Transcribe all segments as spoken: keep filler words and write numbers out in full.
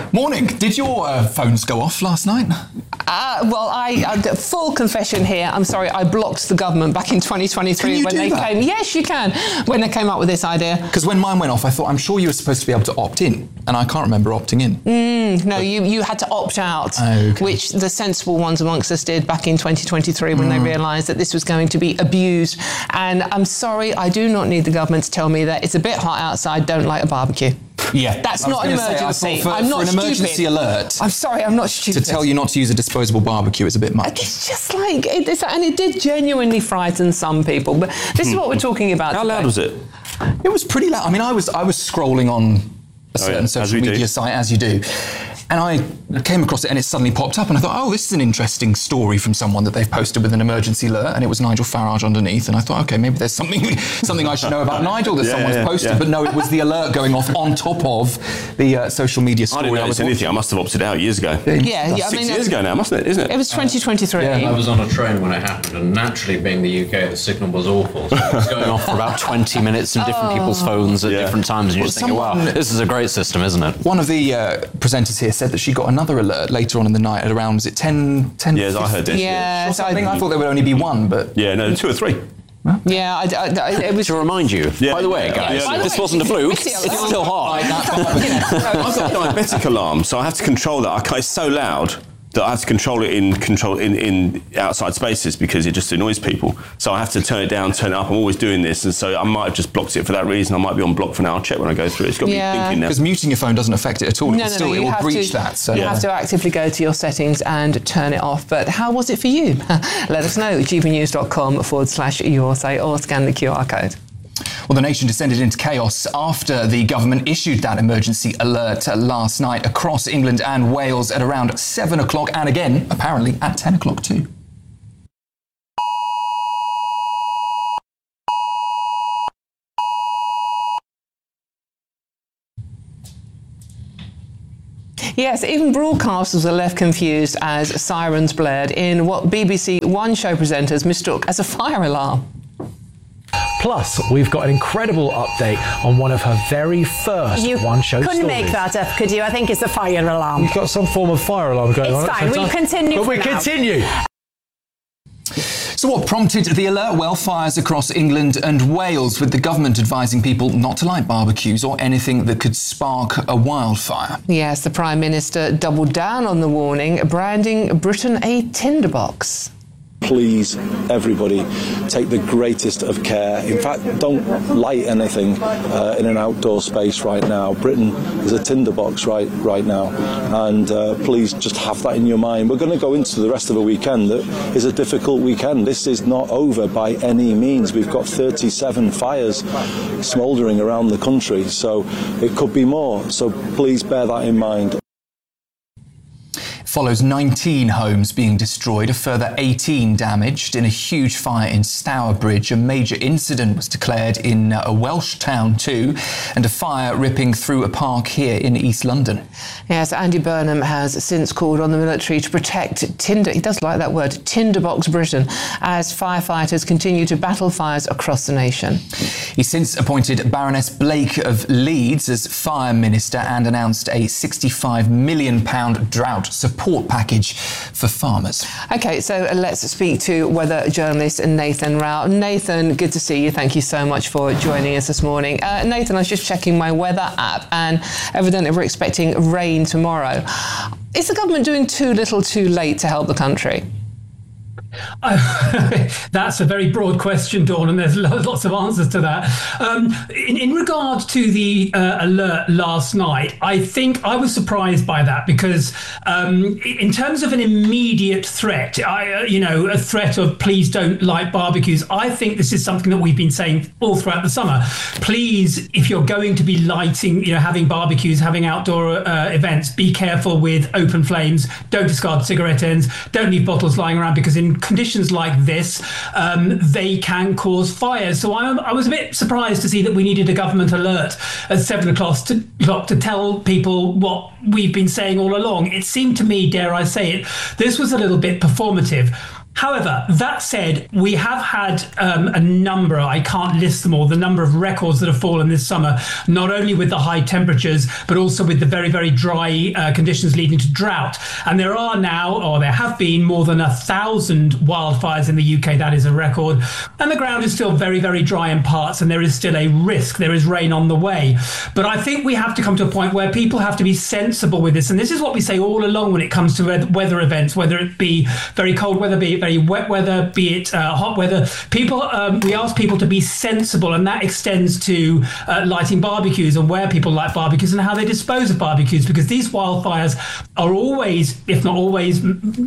Morning. Did your uh, phones go off last night? Uh, well, I, I full confession here. I'm sorry, I blocked the government back in twenty twenty-three when they that? came. Yes, you can. When they came up with this idea. Because when mine went off, I thought I'm sure you were supposed to be able to opt in, and I can't remember opting in. Mm, no, you you had to opt out, okay. which the sensible ones amongst us did back in twenty twenty-three when mm. they realised that this was going to be abused. And I'm sorry, I do not need the government to tell me that it's a bit hot outside. Don't light a barbecue. Yeah, that's not an emergency. Say, for, I'm not for an stupid. emergency alert. I'm sorry, I'm not stupid. To tell you not to use a disposable barbecue is a bit much. It's just like, it, it's, and it did genuinely frighten some people. But this is what we're talking about. How today. loud was it? It was pretty loud. I mean, I was I was scrolling on a certain oh, yeah. social media do. site, as you do. And I came across it and it suddenly popped up and I thought, oh, this is an interesting story from someone that they've posted with an emergency alert, and it was Nigel Farage underneath. And I thought, okay, maybe there's something something I should know about Nigel that yeah, someone's yeah, posted. Yeah. But no, it was the alert going off on top of the uh, social media story. I didn't notice anything. I must have opted out years ago. Yeah, yeah. That's I six mean, years ago now, mustn't it? Isn't it? It was twenty twenty-three. Uh, yeah, I was on a train when it happened, and naturally, being the U K, the signal was awful. So it was going off for about twenty minutes in different oh. people's phones at yeah. different times, and you're well, just thinking, wow, this is a great system, isn't it? One of the uh, presenters here said that she got another alert later on in the night at around, was it ten, ten? Yes, I heard this. Yeah, or something. I thought there would only be one, but yeah, no, two or three. Well, yeah, I, I, I, it was to remind you. Yeah. By the way, guys, yeah, yeah. this wasn't a fluke. It's still hot. I've got a diabetic alarm, so I have to control that. I can't, it's so loud that I have to control it in control in, in outside spaces because it just annoys people. So I have to turn it down, turn it up. I'm always doing this, and so I might have just blocked it for that reason. I might be on block for now. I'll check when I go through it. It's got to yeah. be thinking now. Because muting your phone doesn't affect it at all. No, it no, will still, no, it will breach to, that. So. You Yeah. have to actively go to your settings and turn it off. But how was it for you? Let us know. gbnews.com forward slash your say or scan the Q R code. Well, the nation descended into chaos after the government issued that emergency alert last night across England and Wales at around seven o'clock, and again, apparently, at ten o'clock too. Yes, even broadcasters are left confused as sirens blared in what B B C One show presenters mistook as a fire alarm. Plus, we've got an incredible update on one of her very first you one-show stories. You couldn't make that up, could you? I think it's a fire alarm. You've got some form of fire alarm going it's on. It's fine, we'll continue But we now. continue. So what prompted the alert? Well, fires across England and Wales, with the government advising people not to light barbecues or anything that could spark a wildfire. Yes, the Prime Minister doubled down on the warning, branding Britain a tinderbox. Please, everybody, take the greatest of care. In fact, don't light anything uh, in an outdoor space right now. Britain is a tinderbox right right now, and uh, please just have that in your mind. We're going to go into the rest of a weekend that is a difficult weekend. This is not over by any means. We've got thirty-seven fires smouldering around the country, so it could be more. So please bear that in mind. Follows nineteen homes being destroyed, a further eighteen damaged in a huge fire in Stourbridge. A major incident was declared in a Welsh town too, and a fire ripping through a park here in East London. Yes, Andy Burnham has since called on the military to protect Tinder, he does like that word, Tinderbox Britain, as firefighters continue to battle fires across the nation. He's since appointed Baroness Blake of Leeds as Fire Minister and announced a sixty-five million pounds drought support package for farmers. OK, so let's speak to weather journalist Nathan Rao. Nathan, good to see you. Thank you so much for joining us this morning. Uh, Nathan, I was just checking my weather app, and evidently we're expecting rain tomorrow. Is the government doing too little too late to help the country? Uh, that's a very broad question, Dawn, and there's lots of answers to that. Um, in, in regard to the uh, alert last night, I think I was surprised by that because um, in terms of an immediate threat, I, uh, you know, a threat of please don't light barbecues, I think this is something that we've been saying all throughout the summer. Please, if you're going to be lighting, you know, having barbecues, having outdoor uh, events, be careful with open flames, don't discard cigarette ends, don't leave bottles lying around, because in conditions like this, um, they can cause fires. So I, I was a bit surprised to see that we needed a government alert at seven o'clock to, to tell people what we've been saying all along. It seemed to me, dare I say it, this was a little bit performative. However, that said, we have had um, a number, I can't list them all, the number of records that have fallen this summer, not only with the high temperatures, but also with the very, very dry uh, conditions leading to drought. And there are now, or there have been, more than a thousand wildfires in the U K. That is a record. And the ground is still very, very dry in parts, and there is still a risk. There is rain on the way. But I think we have to come to a point where people have to be sensible with this. And this is what we say all along when it comes to weather events, whether it be very cold weather, be it very wet weather, be it uh, hot weather. People, um, we ask people to be sensible, and that extends to uh, lighting barbecues and where people light barbecues and how they dispose of barbecues, because these wildfires are always, if not always,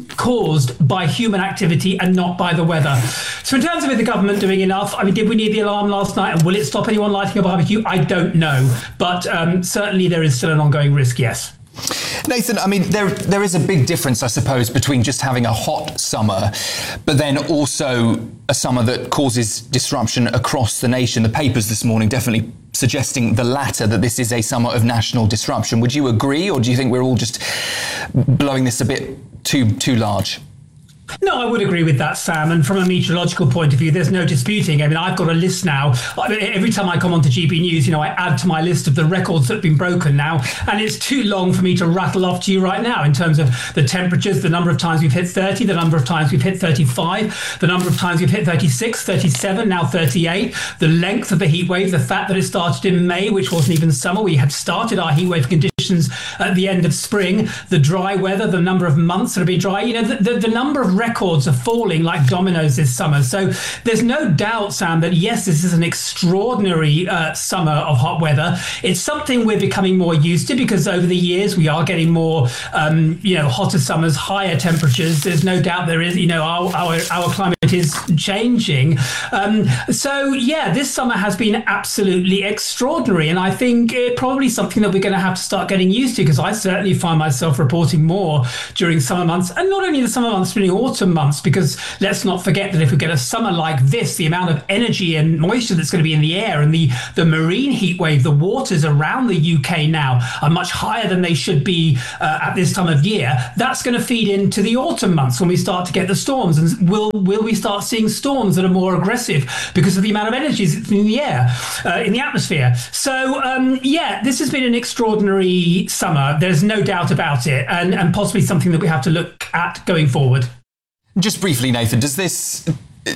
caused by human activity and not by the weather. So in terms of the government doing enough, I mean, did we need the alarm last night, and will it stop anyone lighting a barbecue? I don't know, but um, certainly there is still an ongoing risk, yes. Nathan, I mean, there there is a big difference, I suppose, between just having a hot summer, but then also a summer that causes disruption across the nation. The papers this morning definitely suggesting the latter, that this is a summer of national disruption. Would you agree, or do you think we're all just blowing this a bit too too large? No, I would agree with that, Sam. And from a meteorological point of view, there's no disputing. I mean, I've got a list now. Every time I come onto G B News, you know, I add to my list of the records that have been broken now. And it's too long for me to rattle off to you right now in terms of the temperatures, the number of times we've hit thirty, the number of times we've hit thirty-five, the number of times we've hit thirty-six, thirty-seven, now thirty-eight, the length of the heat wave, the fact that it started in May, which wasn't even summer. We had started our heat wave conditions at the end of spring, the dry weather, the number of months that have been dry, you know, the, the, the number of records are falling like dominoes this summer. So there's no doubt, Sam, that yes, this is an extraordinary uh, summer of hot weather. It's something we're becoming more used to, because over the years we are getting more, um, you know, hotter summers, higher temperatures. There's no doubt there is, you know, our our, our climate is changing. Um, so yeah, this summer has been absolutely extraordinary, and I think it probably something that we're going to have to start getting used to, because I certainly find myself reporting more during summer months, and not only the summer months, but in autumn months. Because let's not forget that if we get a summer like this, the amount of energy and moisture that's going to be in the air, and the, the marine heat wave, the waters around the U K now are much higher than they should be uh, at this time of year. That's going to feed into the autumn months when we start to get the storms. And will will we start seeing storms that are more aggressive because of the amount of energy that's in the air, uh, in the atmosphere? So um, yeah, this has been an extraordinary summer. There's no doubt about it, and, and possibly something that we have to look at going forward. Just briefly, Nathan, does this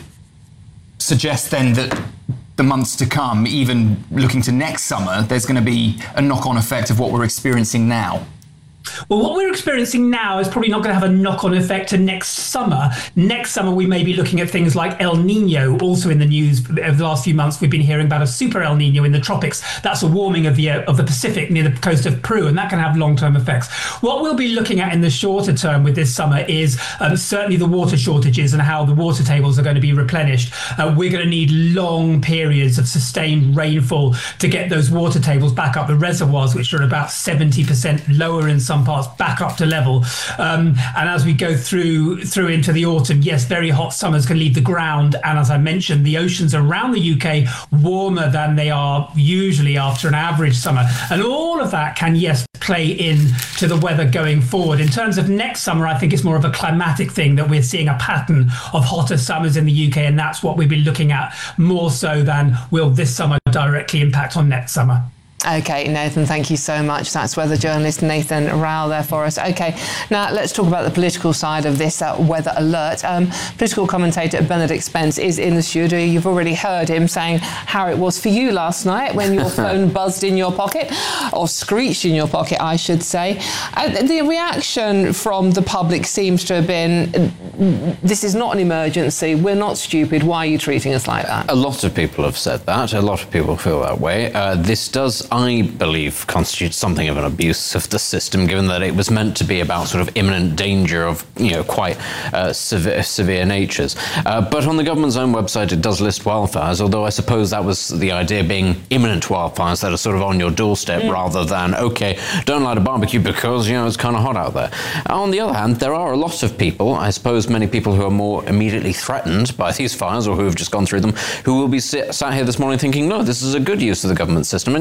suggest then that the months to come, even looking to next summer, there's going to be a knock-on effect of what we're experiencing now? Well, what we're experiencing now is probably not going to have a knock-on effect to next summer. Next summer, we may be looking at things like El Nino, also in the news over the last few months. We've been hearing about a super El Nino in the tropics. That's a warming of the uh, of the Pacific near the coast of Peru, and that can have long-term effects. What we'll be looking at in the shorter term with this summer is um, certainly the water shortages and how the water tables are going to be replenished. Uh, we're going to need long periods of sustained rainfall to get those water tables back up. The reservoirs, which are about seventy percent lower in some parts, back up to level. Um, and as we go through through into the autumn, yes, very hot summers can leave the ground, and as I mentioned, the oceans around the U K warmer than they are usually after an average summer. And all of that can, yes, play in to the weather going forward. In terms of next summer, I think it's more of a climatic thing, that we're seeing a pattern of hotter summers in the U K, and that's what we'll be looking at more so than will this summer directly impact on next summer. Okay, Nathan, thank you so much. That's weather journalist Nathan Rowell there for us. Okay, now let's talk about the political side of this uh, weather alert. Um, political commentator Benedict Spence is in the studio. You've already heard him saying how it was for you last night when your phone buzzed in your pocket, or screeched in your pocket, I should say. Uh, the reaction from the public seems to have been, this is not an emergency, we're not stupid, why are you treating us like that? A lot of people have said that. A lot of people feel that way. Uh, this does, I believe, constitutes something of an abuse of the system, given that it was meant to be about sort of imminent danger of, you know, quite uh, severe, severe natures. Uh, but on the government's own website, it does list wildfires, although I suppose that was the idea, being imminent wildfires that are sort of on your doorstep, mm. rather than, okay, don't light a barbecue because, you know, it's kind of hot out there. On the other hand, there are a lot of people, I suppose many people who are more immediately threatened by these fires, or who have just gone through them, who will be sit, sat here this morning thinking, no, this is a good use of the government system. And, you know, we've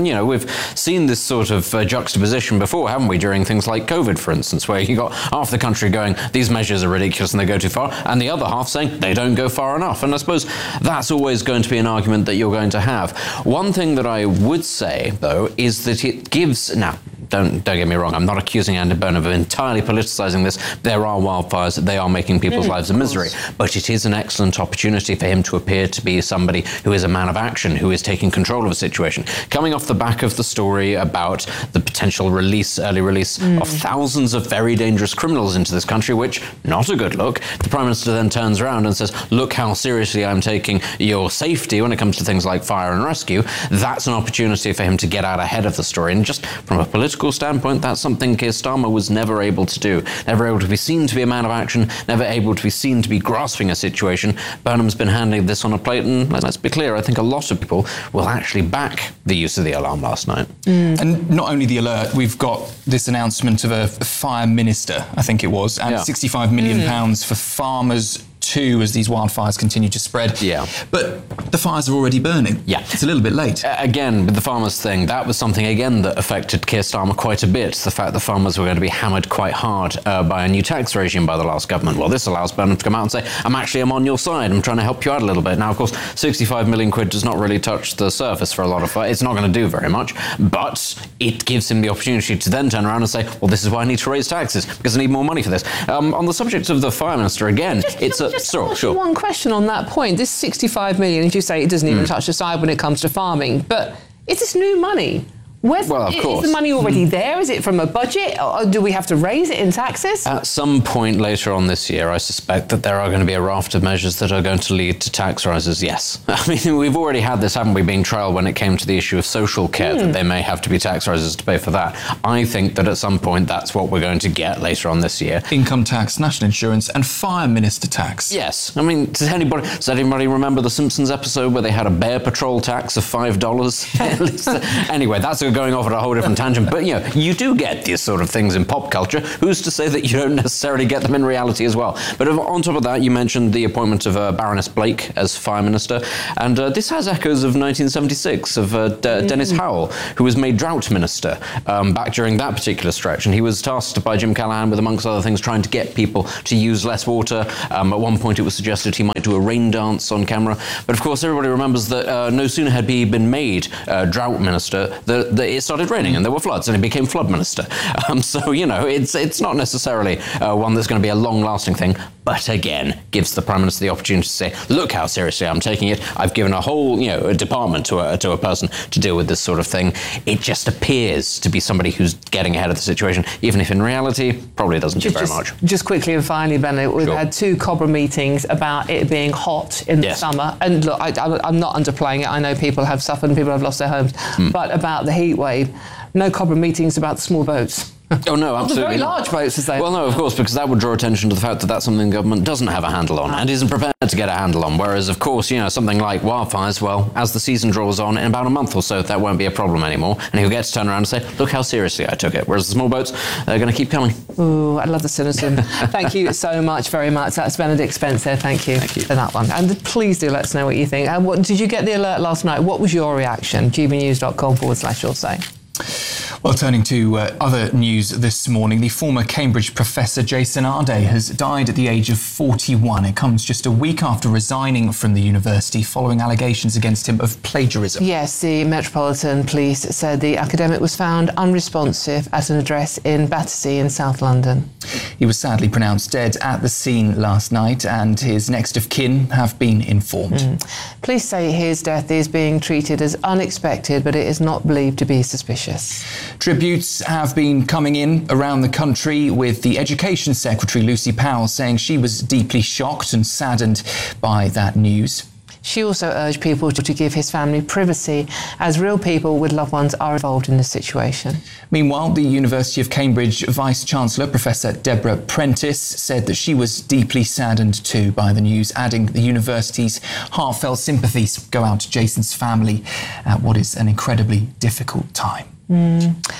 we've seen this sort of uh, juxtaposition before, haven't we, during things like COVID, for instance, where you got half the country going, these measures are ridiculous and they go too far, and the other half saying they don't go far enough. And I suppose that's always going to be an argument that you're going to have. One thing that I would say, though, is that it gives... Now, Don't, don't get me wrong, I'm not accusing Andy Burnham of entirely politicising this. There are wildfires, they are making people's mm, lives a misery. But it is an excellent opportunity for him to appear to be somebody who is a man of action, who is taking control of a situation. Coming off the back of the story about the potential release, early release mm. of thousands of very dangerous criminals into this country, which, not a good look. The Prime Minister then turns around and says, look how seriously I'm taking your safety when it comes to things like fire and rescue. That's an opportunity for him to get out ahead of the story. And just from a political standpoint, that's something Keir Starmer was never able to do. Never able to be seen to be a man of action, never able to be seen to be grasping a situation. Burnham's been handing this on a plate, and let's be clear, I think a lot of people will actually back the use of the alarm last night. Mm. And not only the alert, we've got this announcement of a, a fire minister, I think it was, and yeah. sixty-five million pounds mm. for farmers too, as these wildfires continue to spread. Yeah. But the fires are already burning. Yeah. It's a little bit late. Uh, again, with the farmers thing, that was something, again, that affected Keir Starmer quite a bit. The fact that farmers were going to be hammered quite hard uh, by a new tax regime by the last government. Well, this allows Burnham to come out and say, I'm actually, I'm on your side. I'm trying to help you out a little bit. Now, of course, sixty-five million quid does not really touch the surface for a lot of fire. It's not going to do very much. But it gives him the opportunity to then turn around and say, well, this is why I need to raise taxes, because I need more money for this. Um, on the subject of the Fire Minister, again, just, it's a... Sure, sure. One question on that point. This sixty-five million, as you say, it doesn't even mm. touch the side when it comes to farming, but is this new money? Where's, well, of course. Is the money already there? Is it from a budget? Or do we have to raise it in taxes? At some point later on this year, I suspect that there are going to be a raft of measures that are going to lead to tax rises, yes. I mean, we've already had this, haven't we, being trialled when it came to the issue of social care, mm. that there may have to be tax rises to pay for that. I think that at some point that's what we're going to get later on this year. Income tax, national insurance and fire minister tax. Yes. I mean, does anybody, does anybody remember the Simpsons episode where they had a bear patrol tax of five dollars? Anyway, that's going off at a whole different tangent, but you know, you do get these sort of things in pop culture. Who's to say that you don't necessarily get them in reality as well? But on top of that, you mentioned the appointment of uh, Baroness Blake as Fire Minister, and uh, this has echoes of nineteen seventy-six, of uh, D- mm. Dennis Howell, who was made Drought Minister um, back during that particular stretch, and he was tasked by Jim Callaghan with, amongst other things, trying to get people to use less water. Um, at one point it was suggested he might do a rain dance on camera, but of course everybody remembers that uh, no sooner had he been made uh, Drought Minister that, that it started raining and there were floods and he became Flood Minister. Um, so, you know, it's it's not necessarily uh, one that's going to be a long-lasting thing, but again, gives the Prime Minister the opportunity to say, look how seriously I'm taking it. I've given a whole, you know, a department to a, to a person to deal with this sort of thing. It just appears to be somebody who's getting ahead of the situation, even if in reality, probably doesn't do very just, much. Just quickly and finally, Bennett, we've sure. had two Cobra meetings about it being hot in the yes. summer. And look, I, I'm not underplaying it. I know people have suffered and people have lost their homes. Mm. But about the heat wave, no Cobra meetings about the small boats. Oh, no, absolutely. The very not. large boats, as they Well, no, of course, because that would draw attention to the fact that that's something the government doesn't have a handle on and isn't prepared to get a handle on. Whereas, of course, you know, something like wildfires, well, as the season draws on, in about a month or so, that won't be a problem anymore. And he'll get to turn around and say, look how seriously I took it. Whereas the small boats, they're going to keep coming. Ooh, I love the cynicism. Thank you so much, very much. That's Benedict Spencer. Thank you, Thank you for that one. And please do let us know what you think. And what, did you get the alert last night? What was your reaction? gbnews.com forward slash you'll say. Well, turning to uh, other news this morning, the former Cambridge professor Jason Arday has died at the age of forty-one. It comes just a week after resigning from the university following allegations against him of plagiarism. Yes, the Metropolitan Police said the academic was found unresponsive at an address in Battersea in South London. He was sadly pronounced dead at the scene last night and his next of kin have been informed. Mm. Police say his death is being treated as unexpected, but it is not believed to be suspicious. Tributes have been coming in around the country, with the Education Secretary, Lucy Powell, saying she was deeply shocked and saddened by that news. She also urged people to give his family privacy, as real people with loved ones are involved in this situation. Meanwhile, the University of Cambridge Vice-Chancellor, Professor Deborah Prentice, said that she was deeply saddened too by the news, adding the university's heartfelt sympathies go out to Jason's family at what is an incredibly difficult time. Mm.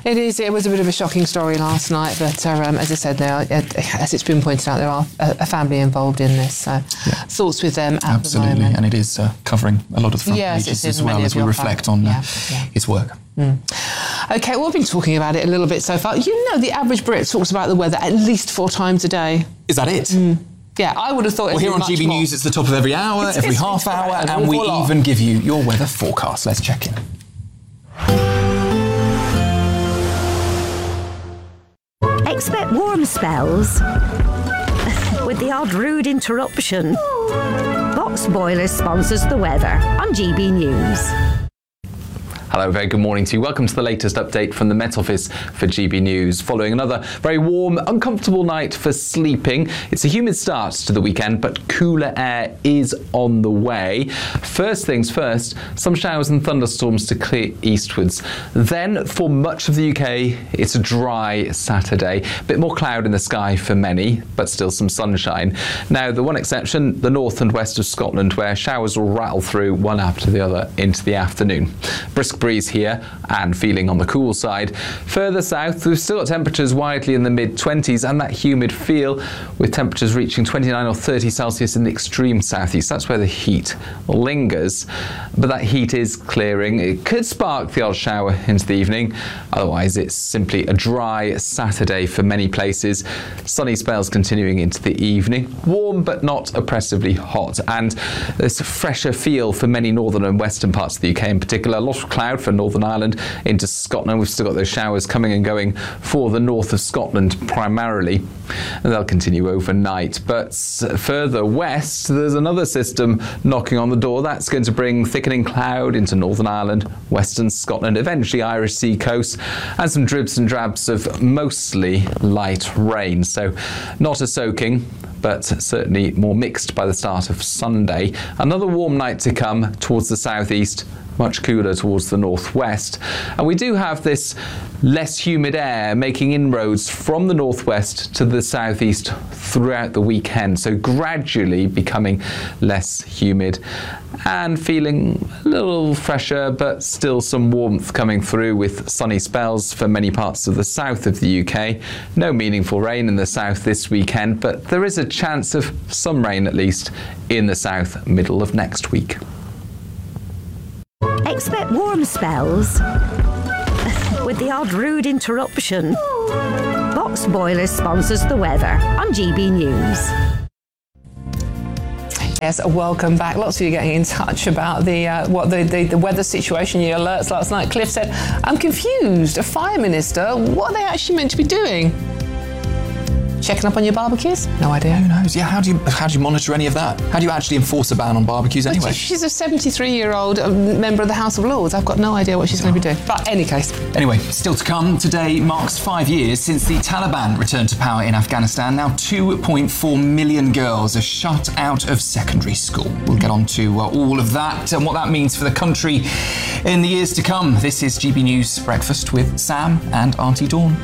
It is. It was a bit of a shocking story last night, but uh, um, as I said, there, as it's been pointed out, there are a, a family involved in this. So yeah. Thoughts with them at Absolutely, the moment. and it is uh, covering a lot of the front yes, pages as well as we reflect on yeah, uh, yeah. his work. Mm. Okay, well, we've been talking about it a little bit so far. You know, the average Brit talks about the weather at least four times a day. Is that it? Mm. Yeah, I would have thought. Well, here on G B more. News, it's the top of every hour, it's, every it's, half it's hour, an and we lot. even give you your weather forecast. Let's check in. Expect warm spells with the odd rude interruption. Box Boilers sponsors the weather on G B News. Hello, very good morning to you. Welcome to the latest update from the Met Office for G B News. Following another very warm, uncomfortable night for sleeping. It's a humid start to the weekend, but cooler air is on the way. First things first, some showers and thunderstorms to clear eastwards. Then, for much of the U K, it's a dry Saturday. A bit more cloud in the sky for many, but still some sunshine. Now, the one exception, the north and west of Scotland, where showers will rattle through one after the other into the afternoon. Brisk breeze here and feeling on the cool side. Further south, we've still got temperatures widely in the mid twenties and that humid feel, with temperatures reaching twenty-nine or thirty Celsius in the extreme southeast. That's where the heat lingers. But that heat is clearing. It could spark the odd shower into the evening. Otherwise, it's simply a dry Saturday for many places. Sunny spells continuing into the evening. Warm but not oppressively hot. And there's a fresher feel for many northern and western parts of the U K in particular. A lot of cloud for Northern Ireland into Scotland. We've still got those showers coming and going for the north of Scotland primarily, and they'll continue overnight. But further west, there's another system knocking on the door. That's going to bring thickening cloud into Northern Ireland, western Scotland, eventually Irish sea coast, and some dribs and drabs of mostly light rain. So not a soaking, but certainly more mixed by the start of Sunday. Another warm night to come towards the southeast, much cooler towards the northwest. And we do have this less humid air making inroads from the northwest to the southeast throughout the weekend, so gradually becoming less humid and feeling a little fresher, but still some warmth coming through with sunny spells for many parts of the south of the U K. No meaningful rain in the south this weekend, but there is a chance of some rain at least in the south middle of next week. Expect warm spells with the odd rude interruption. Box Boilers sponsors the weather on G B News. Yes, welcome back. Lots of you getting in touch about the uh, what the, the, the weather situation, your alerts last night. Cliff said, I'm confused. A fire minister, what are they actually meant to be doing? Checking up on your barbecues? No idea. Who knows? Yeah, how do you how do you monitor any of that? How do you actually enforce a ban on barbecues anyway? She's a seventy-three-year-old member of the House of Lords. I've got no idea what she's going to be doing. But any case. Anyway, still to come. Today marks five years since the Taliban returned to power in Afghanistan. Now two point four million girls are shut out of secondary school. We'll get on to uh, all of that and what that means for the country in the years to come. This is G B News Breakfast with Sam and Auntie Dawn.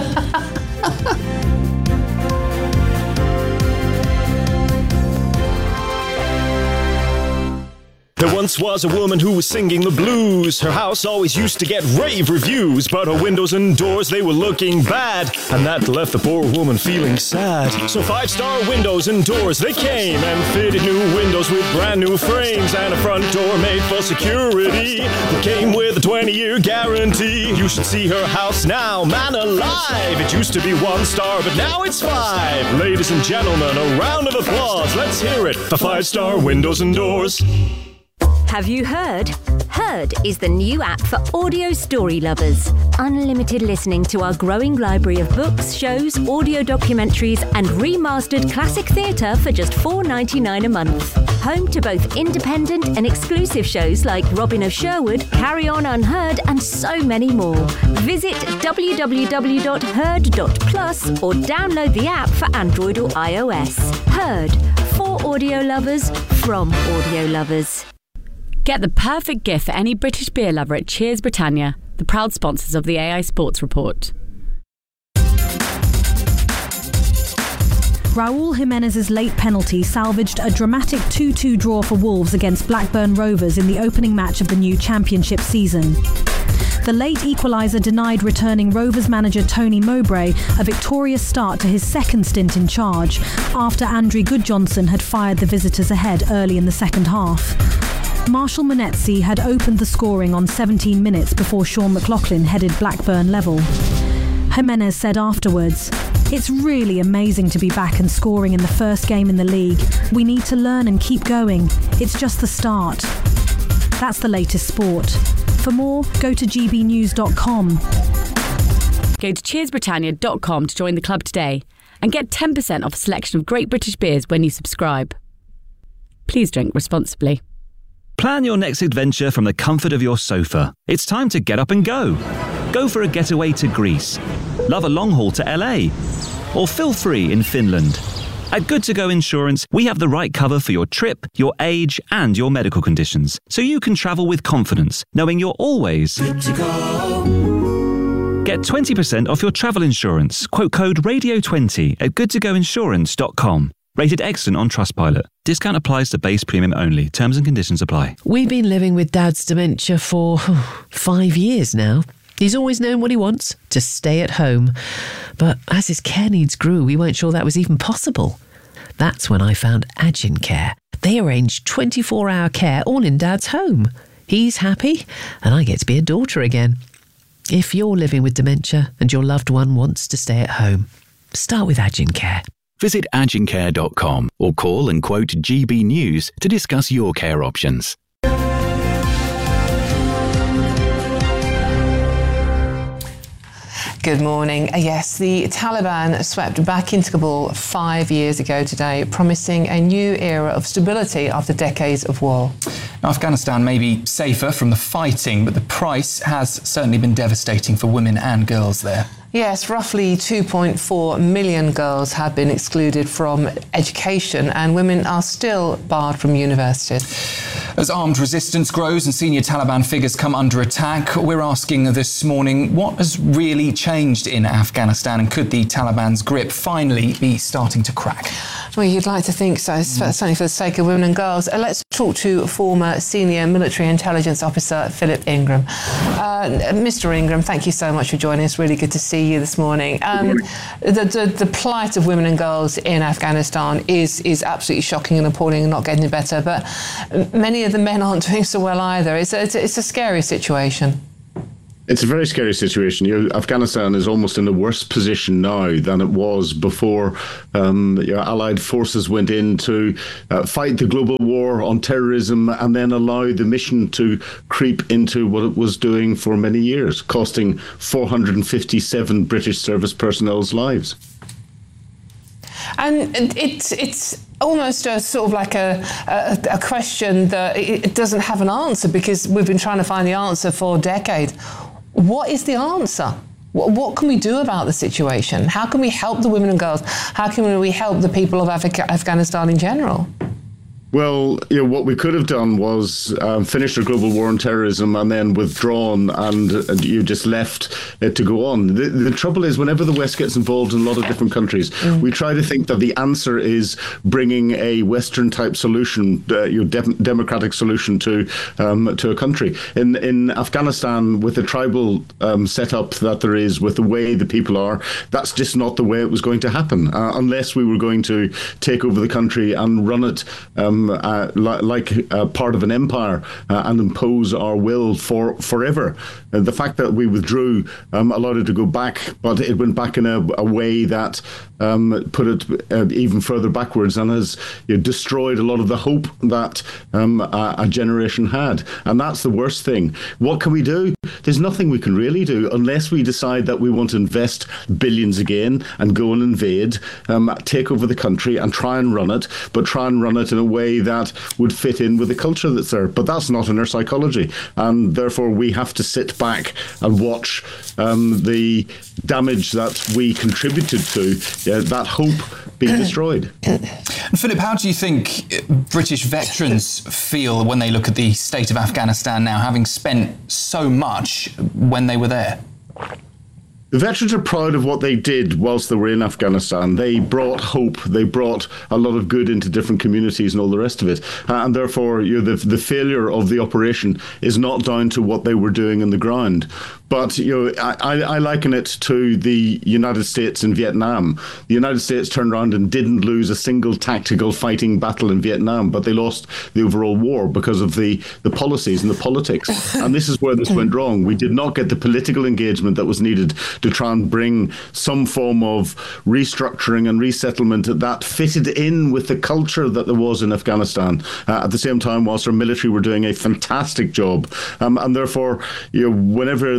There once was a woman who was singing the blues. Her house always used to get rave reviews, but her windows and doors, they were looking bad, and that left the poor woman feeling sad. So five-star windows and doors, they came and fitted new windows with brand new frames, and a front door made for security that came with a twenty-year guarantee. You should see her house now, man alive. It used to be one star, but now it's five. Ladies and gentlemen, a round of applause. Let's hear it for five-star windows and doors. Have you heard? Heard is the new app for audio story lovers. Unlimited listening to our growing library of books, shows, audio documentaries, and remastered classic theatre for just four dollars ninety-nine a month. Home to both independent and exclusive shows like Robin of Sherwood, Carry On Unheard, and so many more. Visit w w w dot heard dot plus or download the app for Android or iOS. Heard, for audio lovers, from audio lovers. Get the perfect gift for any British beer lover at Cheers Britannia, the proud sponsors of the A I Sports Report. Raúl Jimenez's late penalty salvaged a dramatic two two draw for Wolves against Blackburn Rovers in the opening match of the new Championship season. The late equaliser denied returning Rovers manager Tony Mowbray a victorious start to his second stint in charge after Andrew Goodjohnson had fired the visitors ahead early in the second half. Marshall Monetzi had opened the scoring on seventeen minutes before Sean McLaughlin headed Blackburn level. Jimenez said afterwards, "It's really amazing to be back and scoring in the first game in the league. We need to learn and keep going. It's just the start." That's the latest sport. For more, go to g b news dot com. Go to cheers britannia dot com to join the club today and get ten percent off a selection of great British beers when you subscribe. Please drink responsibly. Plan your next adventure from the comfort of your sofa. It's time to get up and go. Go for a getaway to Greece. Love a long haul to L A. Or feel free in Finland. At Good To Go Insurance, we have the right cover for your trip, your age, and your medical conditions, so you can travel with confidence, knowing you're always good to go. Get twenty percent off your travel insurance. Quote code radio twenty at good to go insurance dot com. Rated excellent on Trustpilot. Discount applies to base premium only. Terms and conditions apply. We've been living with Dad's dementia for five years now. He's always known what he wants, to stay at home. But as his care needs grew, we weren't sure that was even possible. That's when I found Agin Care. They arrange twenty-four hour care all in Dad's home. He's happy, and I get to be a daughter again. If you're living with dementia and your loved one wants to stay at home, start with Agin Care. Visit agin care dot com or call and quote G B News to discuss your care options. Good morning. Yes, the Taliban swept back into Kabul five years ago today, promising a new era of stability after decades of war. Now, Afghanistan may be safer from the fighting, but the price has certainly been devastating for women and girls there. Yes, roughly two point four million girls have been excluded from education, and women are still barred from universities. As armed resistance grows and senior Taliban figures come under attack, we're asking this morning, what has really changed in Afghanistan, and could the Taliban's grip finally be starting to crack? Well, you'd like to think so, certainly for the sake of women and girls. Uh, let's talk to former senior military intelligence officer Philip Ingram. Uh, Mister Ingram, thank you so much for joining us. Really good to see you this morning. Um, the, the, the plight of women and girls in Afghanistan is, is absolutely shocking and appalling and not getting better, but many of the men aren't doing so well either. It's a, it's a, it's a scary situation. It's a very scary situation. You know, Afghanistan is almost in a worse position now than it was before um, your allied forces went in to uh, fight the global war on terrorism and then allow the mission to creep into what it was doing for many years, costing four hundred fifty-seven British service personnel's lives. And it's it's almost a sort of like a, a, a question that it doesn't have an answer, because we've been trying to find the answer for a decade. What is the answer? What, what can we do about the situation? How can we help the women and girls? How can we help the people of Af- Afghanistan in general? Well, you know, what we could have done was um, finish the global war on terrorism and then withdrawn, and, and you just left it to go on. The, the trouble is, whenever the West gets involved in a lot of different countries, mm. we try to think that the answer is bringing a Western-type solution, uh, your de- democratic solution to um, to a country. In in Afghanistan, with the tribal um, setup that there is, with the way the people are, that's just not the way it was going to happen, uh, unless we were going to take over the country and run it Um, Uh, li- like uh, part of an empire uh, and impose our will for forever. Uh, the fact that we withdrew um, allowed it to go back, but it went back in a, a way that um, put it uh, even further backwards and has you know, destroyed a lot of the hope that um, a, a generation had. And that's the worst thing. What can we do? There's nothing we can really do unless we decide that we want to invest billions again and go and invade, um, take over the country and try and run it, but try and run it in a way that would fit in with the culture that's there. But that's not in our psychology. And therefore we have to sit back and watch um, the damage that we contributed to, uh, that hope being destroyed. And Philip, how do you think British veterans feel when they look at the state of Afghanistan now, having spent so much when they were there? the veterans are proud of what they did whilst they were in Afghanistan. They brought hope. They brought a lot of good into different communities and all the rest of it. Uh, and therefore, you know, the, the failure of the operation is not down to what they were doing on the ground. But you know, I, I liken it to the United States in Vietnam. The United States turned around and didn't lose a single tactical fighting battle in Vietnam, but they lost the overall war because of the, the policies and the politics. And this is where this went wrong. We did not get the political engagement that was needed to try and bring some form of restructuring and resettlement that fitted in with the culture that there was in Afghanistan. Uh, at the same time, whilst our military were doing a fantastic job. Um, and therefore, you know, whenever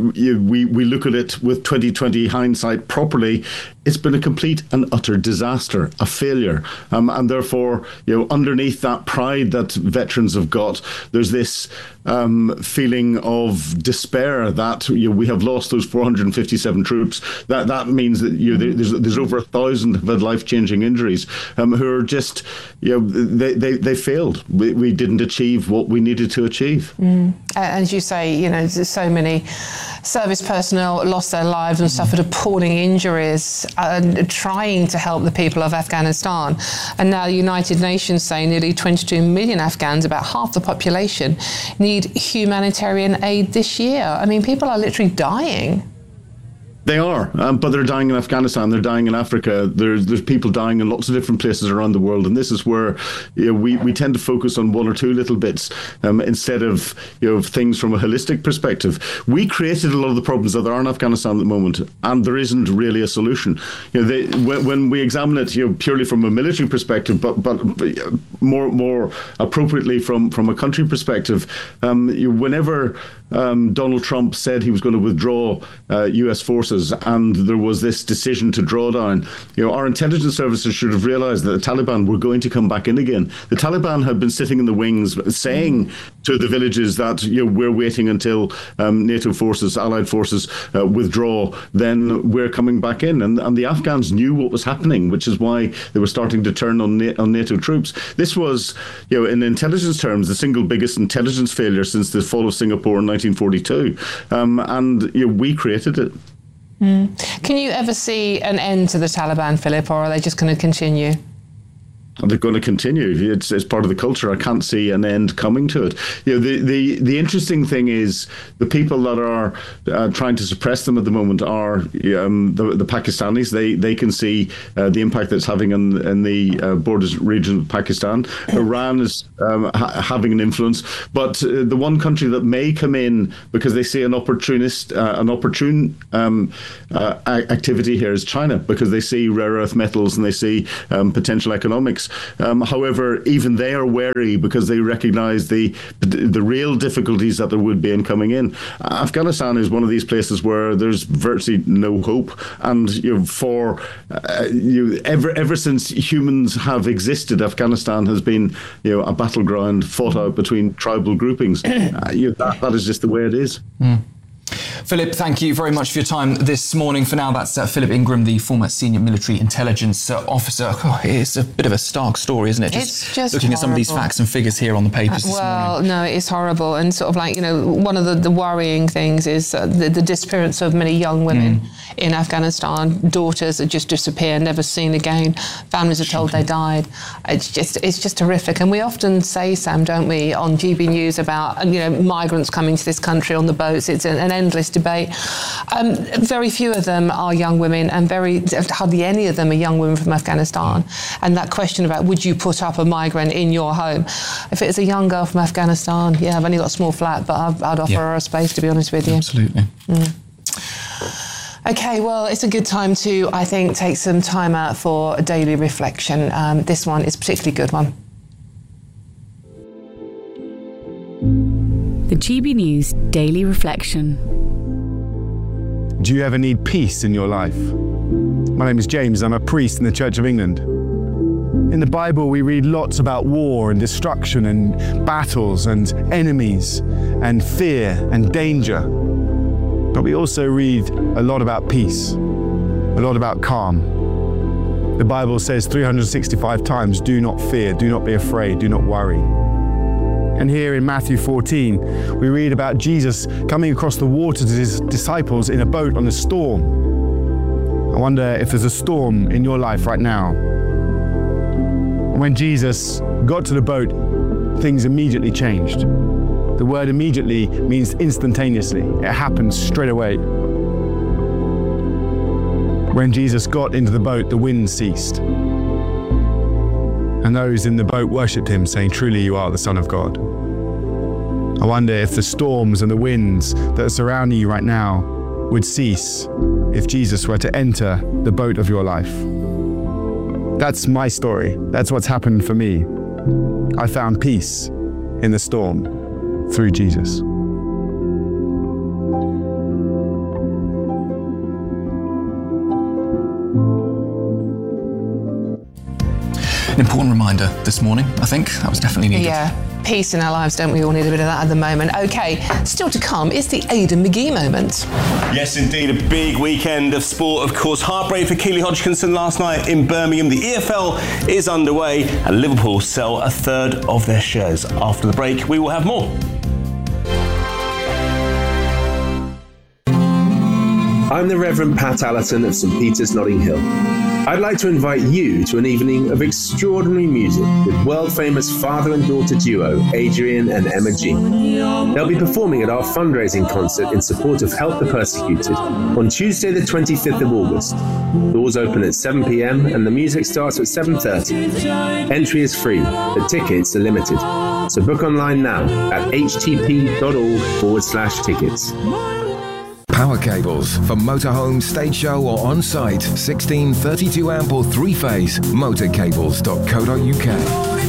we, we look at it with twenty twenty hindsight properly, it's been a complete and utter disaster, a failure. Um, and therefore, you know, underneath that pride that veterans have got, there's this um, feeling of despair that you know, we have lost those four hundred fifty-seven troops. That that means that you know, there's there's over a thousand who've had life-changing injuries um, who are just, you know, they they, they failed. We, we didn't achieve what we needed to achieve. Mm. As you say, you know, there's so many service personnel lost their lives and suffered appalling injuries uh, trying to help the people of Afghanistan. And now the United Nations say nearly twenty-two million Afghans, about half the population, need humanitarian aid this year. I mean, people are literally dying. They are, um, but they're dying in Afghanistan, they're dying in Africa, there's there's people dying in lots of different places around the world, and this is where you know, we, we tend to focus on one or two little bits um, instead of you know things from a holistic perspective. We created a lot of the problems that there are in Afghanistan at the moment, and there isn't really a solution. You know, they, when, when we examine it you know, purely from a military perspective, but but more more appropriately from, from a country perspective, um, you, whenever um, Donald Trump said he was going to withdraw uh, U S forces, and there was this decision to draw down, you know, our intelligence services should have realized that the Taliban were going to come back in again. The Taliban had been sitting in the wings saying to the villages that, you know, we're waiting until um, NATO forces, allied forces uh, withdraw, then we're coming back in. And, and the Afghans knew what was happening, which is why they were starting to turn on, Na- on NATO troops. This was, you know, in intelligence terms, the single biggest intelligence failure since the fall of Singapore in nineteen forty-two. Um, and, you know, we created it. Mm. Can you ever see an end to the Taliban, Philip, or are they just going to continue? They're going to continue. It's, it's part of the culture. I can't see an end coming to it. You know, the, the, the interesting thing is the people that are uh, trying to suppress them at the moment are um, the, the Pakistanis. They they can see uh, the impact that's having in, in the uh, borders region of Pakistan. Iran is um, ha- having an influence, but uh, the one country that may come in because they see an opportunist, uh, an opportune um, uh, activity here is China, because they see rare earth metals and they see um, potential economics. Um, however, even they are wary because they recognise the, the the real difficulties that there would be in coming in. Afghanistan is one of these places where there's virtually no hope, and you know, for uh, you ever ever since humans have existed, Afghanistan has been you know a battleground fought out between tribal groupings. uh, you know, that that is just the way it is. Mm. Philip, thank you very much for your time this morning. For now, that's uh, Philip Ingram, the former senior military intelligence uh, officer. Oh, it's a bit of a stark story, isn't it? Just it's just looking horrible. at some of these facts and figures here on the papers uh, this well, morning. Well, no, it's horrible. And sort of like, you know, one of the, the worrying things is uh, the, the disappearance of many young women mm. in Afghanistan. Daughters that just disappear, never seen again. Families are told they died. It's just it's just horrific. And we often say, Sam, don't we, on G B News about, you know, migrants coming to this country on the boats. It's an, an endless debate. Um, very few of them are young women, and very hardly any of them are young women from Afghanistan. And that question about would you put up a migrant in your home? If it's a young girl from Afghanistan, yeah, I've only got a small flat, but I'd, I'd offer yeah. her a space, to be honest with you. Absolutely. Mm. Okay, well, it's a good time to, I think, take some time out for a daily reflection. Um, this one is a particularly good one. The G B News Daily Reflection. Do you ever need peace in your life? My name is James. I'm a priest in the Church of England. In the Bible, we read lots about war and destruction and battles and enemies and fear and danger. But we also read a lot about peace, a lot about calm. The Bible says three hundred sixty-five times, do not fear, do not be afraid, do not worry. And here in Matthew fourteen, we read about Jesus coming across the water to his disciples in a boat on a storm. I wonder if there's a storm in your life right now. When Jesus got to the boat, things immediately changed. The word immediately means instantaneously. It happened straight away. When Jesus got into the boat, the wind ceased. And those in the boat worshipped him, saying, "Truly you are the Son of God." I wonder if the storms and the winds that are surrounding you right now would cease if Jesus were to enter the boat of your life. That's my story. That's what's happened for me. I found peace in the storm through Jesus. An important reminder this morning, I think. That was definitely needed. Yeah. Peace in our lives, don't we all need a bit of that at the moment? Okay, still to come is the Aidan McGee moment. Yes, indeed, a big weekend of sport, of course. Heartbreak for Keely Hodgkinson last night in Birmingham. The E F L is underway and Liverpool sell a third of their shares. After the break, we will have more. I'm the Reverend Pat Allerton of St Peter's, Notting Hill. I'd like to invite you to an evening of extraordinary music with world-famous father and daughter duo Adrian and Emma G. They'll be performing at our fundraising concert in support of Help the Persecuted on Tuesday the twenty-fifth of August. Doors open at seven p m and the music starts at seven thirty. Entry is free, but tickets are limited. So book online now at htp.org forward slash tickets. Power cables for motorhome, stage show or on-site. sixteen, thirty-two amp or three-phase. motorcables dot co dot uk.